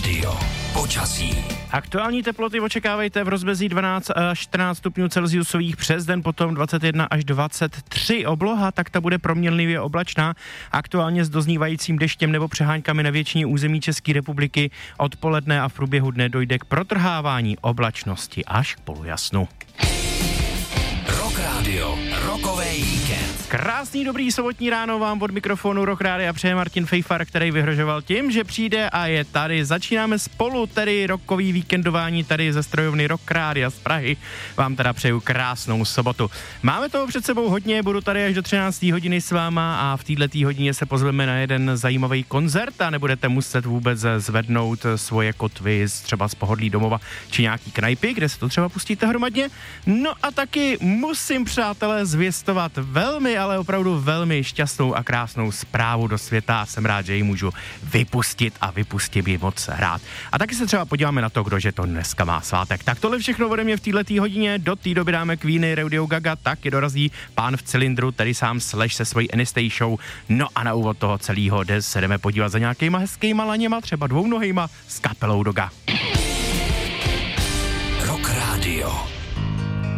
Radio. Počasí. Aktuální teploty očekávejte v rozmezí 12 až 14 stupňů Celsiusových, přes den potom 21 až 23. Obloha, tak ta bude proměnlivě oblačná, aktuálně s doznívajícím deštěm nebo přeháňkami na většině území České republiky. Odpoledne a v průběhu dne dojde k protrhávání oblačnosti až k polojasnu. Rock Radio. Rokovej víkend. Krásný dobrý sobotní ráno vám od mikrofonu Rock Rádia přeje Martin Fejfar, který vyhrožoval tím, že přijde a je tady. Začínáme spolu tedy rokový víkendování tady ze strojovny Rock Rádia z Prahy. Vám teda přeju krásnou sobotu. Máme toho před sebou hodně, budu tady až do 13. hodiny s váma a v této hodině se pozveme na jeden zajímavý koncert a nebudete muset vůbec zvednout svoje kotvy třeba z pohodlí domova či nějaký knajpy, kde se to třeba pustíte hromadně. No a taky musím, přátelé, zvěstovat velmi, ale opravdu velmi šťastnou a krásnou zprávu do světa a jsem rád, že ji můžu vypustit a vypustit ji moc rád. A taky se třeba podíváme na to, kdože to dneska má svátek. Tak tohle všechno ode mě v této hodině, do té doby dáme Queeny, Radio Gaga, taky dorazí pán v cylindru, tedy sám Slash se svojí Anystay Show. No a na úvod toho celého se jdeme podívat za nějakýma hezkýma laněma, třeba dvounohejma s kapelou Doga. Rock Radio.